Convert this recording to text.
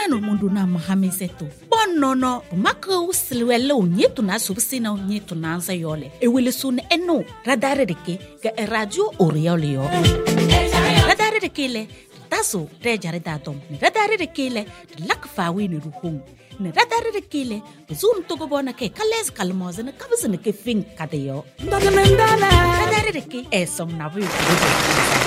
nanu mundu na mahamisetu bonnono maka usilwele unyetu na subsina unyetu na ansa yole ewele sun eno radare deke ga radio oriole yo radare deke le taso rejare datom radare deke le lakfawi ni ruhung ne radare deke le zoom togo bona ke kales kalmoze ne kabzene ke fin kadeyo radare deke esom na bu